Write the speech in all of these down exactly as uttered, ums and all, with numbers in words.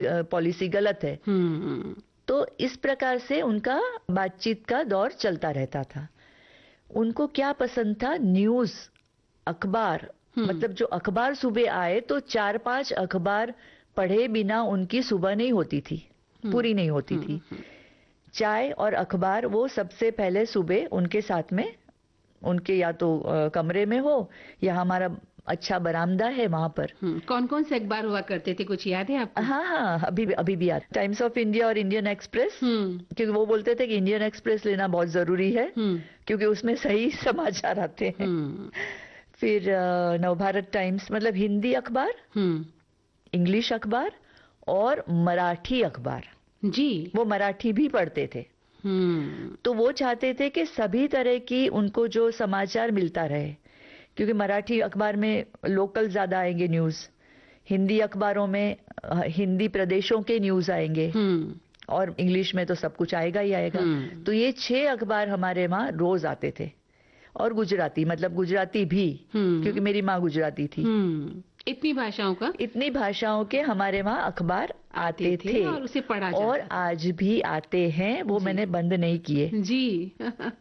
Policy गलत है। हम्म। तो इस प्रकार से उनका बातचीत का दौर चलता रहता था। उनको क्या पसंद था? न्यूज़, अखबार, मतलब जो अखबार सुबह आए तो चार पांच अखबार पढ़े बिना उनकी सुबह नहीं होती थी, पूरी नहीं होती थी। चाय और अखबार वो सबसे पहले सुबह उनके साथ में, उनके या तो कमरे में हो या हमारा अच्छा बरामदा है वहां पर। कौन कौन से अखबार हुआ करते थे, कुछ याद है आपको? हाँ हाँ, अभी अभी भी याद। टाइम्स ऑफ इंडिया और इंडियन एक्सप्रेस, क्योंकि वो बोलते थे कि इंडियन एक्सप्रेस लेना बहुत जरूरी है क्योंकि उसमें सही समाचार आते हैं। फिर नवभारत टाइम्स, मतलब हिंदी अखबार, इंग्लिश अखबार और मराठी अखबार। जी, वो मराठी भी पढ़ते थे। तो वो चाहते थे कि सभी तरह की उनको जो समाचार मिलता रहे, क्योंकि मराठी अखबार में लोकल ज्यादा आएंगे न्यूज, हिंदी अखबारों में हिंदी प्रदेशों के न्यूज आएंगे और इंग्लिश में तो सब कुछ आएगा ही आएगा। तो ये छह अखबार हमारे वहां रोज आते थे। और गुजराती, मतलब गुजराती भी, क्योंकि मेरी माँ गुजराती थी। इतनी भाषाओं का, इतनी भाषाओं के हमारे वहां अखबार आते, आते थे, थे और उसे पढ़ा जाता और आज भी आते हैं। वो मैंने बंद नहीं किए जी।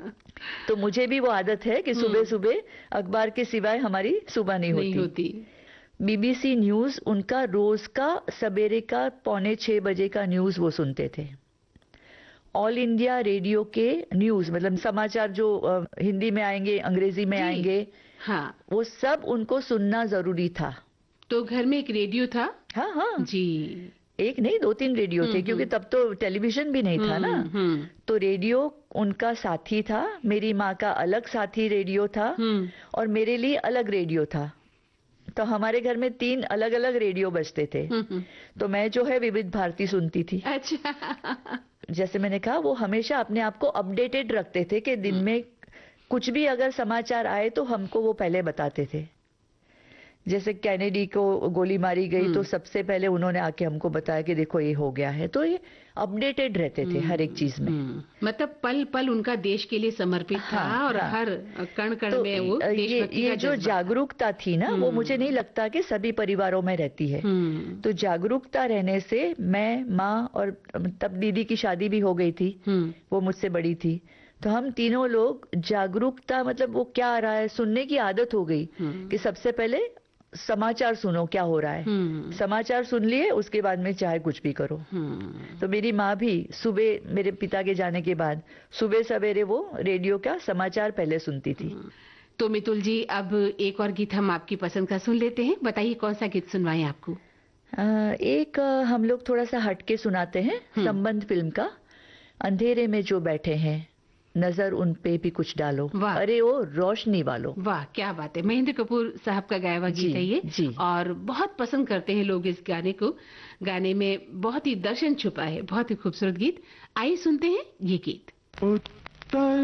तो मुझे भी वो आदत है कि सुबह सुबह अखबार के सिवाय हमारी सुबह नहीं होती, नहीं होती। बीबीसी न्यूज, उनका रोज का सवेरे का पौने छह बजे का न्यूज वो सुनते थे। ऑल इंडिया रेडियो के न्यूज, मतलब समाचार जो आ, हिंदी में आएंगे, अंग्रेजी में आएंगे, हाँ, वो सब उनको सुनना जरूरी था। तो घर में एक रेडियो था? हाँ हाँ जी, एक नहीं दो तीन रेडियो थे, क्योंकि तब तो टेलीविजन भी नहीं था ना। तो रेडियो उनका साथी था। मेरी माँ का अलग साथी रेडियो था और मेरे लिए अलग रेडियो था। तो हमारे घर में तीन अलग अलग रेडियो बजते थे। तो मैं जो है विविध भारती सुनती थी। अच्छा। जैसे मैंने कहा, वो हमेशा अपने आप को अपडेटेड रखते थे कि दिन में कुछ भी अगर समाचार आए तो हमको वो पहले बताते थे। जैसे कैनेडी को गोली मारी गई तो सबसे पहले उन्होंने आके हमको बताया कि देखो ये हो गया है। तो ये अपडेटेड रहते थे हर एक चीज में। मतलब पल पल उनका देश के लिए समर्पित था। हाँ, और हाँ, हर कण कण तो में वो देशभक्ति ये जो जागरूकता थी ना, वो मुझे नहीं लगता कि सभी परिवारों में रहती है। तो जागरूकता रहने से मैं, माँ, और तब दीदी की शादी भी हो गई थी, वो मुझसे बड़ी थी, तो हम तीनों लोग जागरूकता, मतलब वो क्या आ रहा है सुनने की आदत हो गई कि सबसे पहले समाचार सुनो क्या हो रहा है। समाचार सुन लिए, उसके बाद में चाहे कुछ भी करो। तो मेरी माँ भी सुबह, मेरे पिता के जाने के बाद सुबह सवेरे वो रेडियो का समाचार पहले सुनती थी। तो मितुल जी, अब एक और गीत हम आपकी पसंद का सुन लेते हैं। बताइए कौन सा गीत सुनवाएं आपको? आ, एक हम लोग थोड़ा सा हटके सुनाते हैं, संबंध फिल्म का, अंधेरे में जो बैठे हैं नजर उन पे भी कुछ डालो, अरे ओ रोशनी वालों। वाह, क्या बात है। महेंद्र कपूर साहब का गाया हुआ गीत है ये, जी। और बहुत पसंद करते हैं लोग इस गाने को। गाने में बहुत ही दर्शन छुपा है, बहुत ही खूबसूरत गीत। आइए सुनते हैं ये गीत।